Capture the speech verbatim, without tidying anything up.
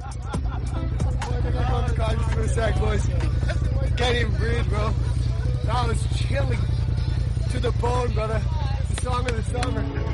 Unconscious for a sec, boys. Can't even breathe, bro. That was chilling to the bone, brother. It's the song of the summer.